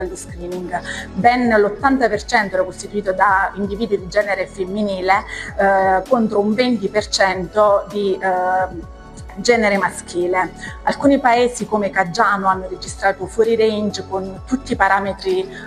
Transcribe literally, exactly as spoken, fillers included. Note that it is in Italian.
allo screening. Ben l'ottanta per cento era costituito da individui di genere femminile eh, contro un venti per cento di eh, genere maschile. Alcuni paesi come Caggiano hanno registrato fuori range con tutti i parametri